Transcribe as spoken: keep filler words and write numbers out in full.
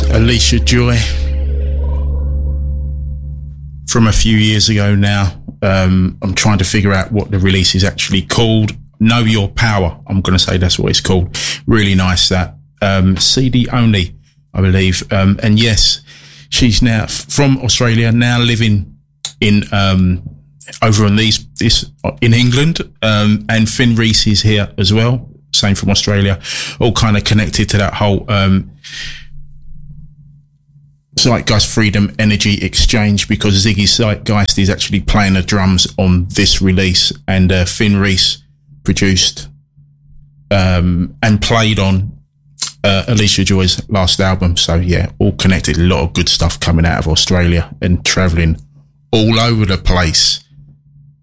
Alicia Joy from a few years ago now. Um, I'm trying to figure out what the release is actually called. Know Your Power. I'm going to say that's what it's called. Really nice that. Um, C D only, I believe. Um, and yes, she's now from Australia, now living in, um, over on these, this, in England. Um, and Finn Reese is here as well. Same from Australia. All kind of connected to that whole, um, Zeitgeist Freedom Energy Exchange, because Ziggy Zeitgeist is actually playing the drums on this release, and uh, Finn Reese produced um, and played on uh, Alicia Joy's last album. So yeah, all connected. A lot of good stuff coming out of Australia and travelling all over the place.